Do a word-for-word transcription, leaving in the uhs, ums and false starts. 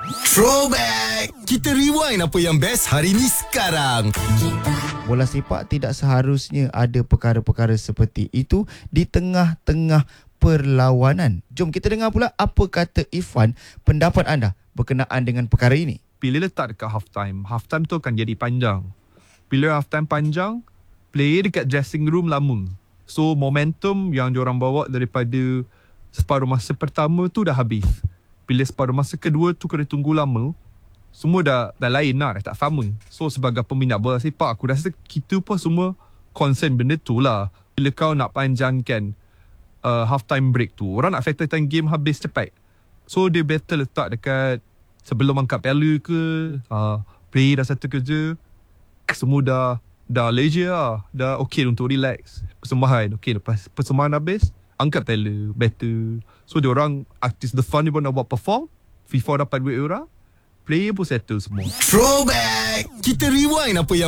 Throwback! Kita rewind apa yang best hari ni sekarang. Bola sepak tidak seharusnya ada perkara-perkara seperti itu di tengah-tengah perlawanan. Jom kita dengar pula apa kata Ifan, pendapat anda berkenaan dengan perkara ini. Bila letak dekat half time, half time tu akan jadi panjang. Bila half time panjang, player dekat dressing room lama. So momentum yang diorang bawa daripada separuh masa pertama tu dah habis. Bila separuh masa kedua tu kena tunggu lama, semua dah, dah lain lah, dah tak sama. So sebagai peminat bola sepak, aku rasa kita pun semua concern benda tu lah. Bila kau nak panjangkan uh, half time break tu, orang nak factorkan game habis cepat. So dia better letak dekat sebelum angkat piala ke, uh, play dah satu kerja, semua dah dah leisure lah, dah okay untuk relax. Persembahan, okay, lepas persembahan habis, angkat piala, better. So diorang, artis The Fun dia pun nak buat perform, FIFA dapat duit orang, player pun settle semua. Throwback! Kita rewind apa yang